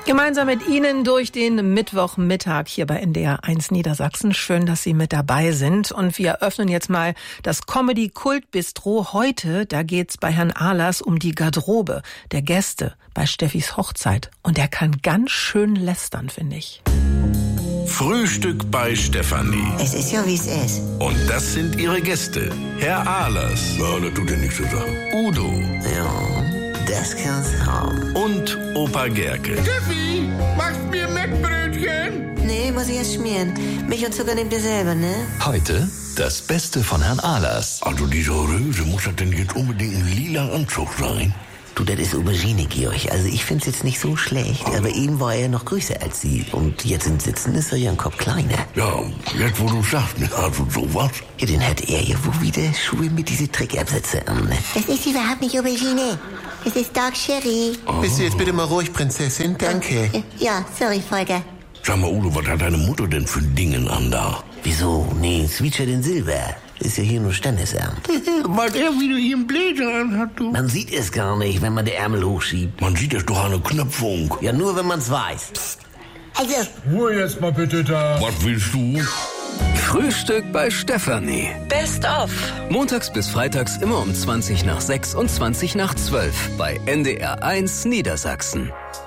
Gemeinsam mit Ihnen durch den Mittwochmittag hier bei NDR 1 Niedersachsen. Schön, dass Sie mit dabei sind. Und wir öffnen jetzt mal das Comedy-Kult-Bistro. Heute, da geht's bei Herrn Ahlers um die Garderobe der Gäste bei Steffis Hochzeit. Und der kann ganz schön lästern, finde ich. Frühstück bei Stefanie. Es ist ja, wie es ist. Und das sind ihre Gäste. Herr Ahlers. Ja, das tut ja nichts zu sagen. Udo. Ja, das kann's haben. Und Opa Gerke. Steffi, machst mir Mettbrötchen? Nee, muss ich erst schmieren. Milch und Zucker nehmt ihr selber, ne? Heute das Beste von Herrn Ahlers. Also diese Röse, muss das denn jetzt unbedingt ein lila Anzug sein? Du, das ist Aubergine, Georg. Also ich find's jetzt nicht so schlecht. Aber eben war er noch größer als Sie. Und jetzt im Sitzen ist er ja ein Kopf kleiner. Ja, jetzt wo du sagst, ne, also sowas. Ja, den hat er ja wohl wieder Schuhe mit diese Trickabsätze an, ne? Das ist überhaupt nicht Aubergine. Das ist Dark Sherry. Bist du jetzt bitte mal ruhig, Prinzessin? Danke. Ja, sorry, Volker. Sag mal, Udo, was hat deine Mutter denn für Dingen an da? Wieso? Nee, Sweatshirt in Silber. Ist ja hier nur Standesamt. Was er wieder ihren Bläser anhat, du. Man sieht es gar nicht, wenn man die Ärmel hochschiebt. Man sieht es doch an der Knöpfung. Ja, nur wenn man's weiß. Also, Ruhe jetzt mal bitte da. Was willst du? Frühstück bei Stefanie. Best of. Montags bis freitags immer um 20 nach 6 und 20 nach 12 bei NDR 1 Niedersachsen.